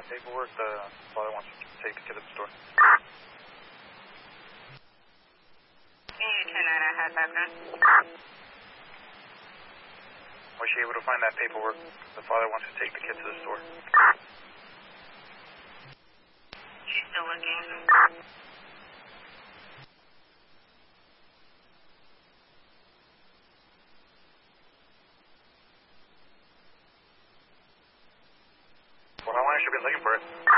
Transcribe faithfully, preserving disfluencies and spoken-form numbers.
that paperwork. The father wants to take the kid to the store. Can you turn that ahead, background? Was she able to find that paperwork? The father wants to take the kid to the store. She's still looking. Well, how long has she been looking for it?